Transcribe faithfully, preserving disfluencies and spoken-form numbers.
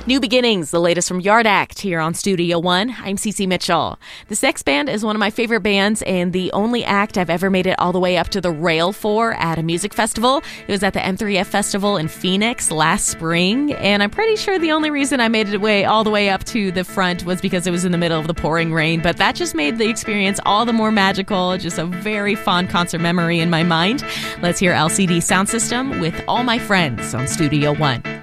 New Beginnings, the latest from Yard Act here on Studio One. I'm Cece Mitchell. The Sex Band is one of my favorite bands and the only act I've ever made it all the way up to the rail for at a music festival. It was at the M three F Festival in Phoenix last spring, and I'm pretty sure the only reason I made it way all the way up to the front was because it was in the middle of the pouring rain, but that just made the experience all the more magical. Just a very fond concert memory in my mind. Let's hear L C D Sound System with All My Friends on Studio One.